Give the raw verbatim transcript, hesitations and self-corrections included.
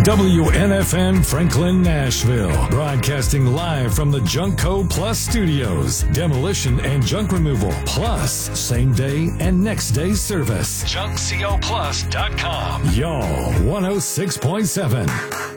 W N F N Franklin, Nashville. Broadcasting live from the Junkco Plus Studios. Demolition and junk removal, plus same day and next day service. junk co plus dot com. Y'all one oh six point seven.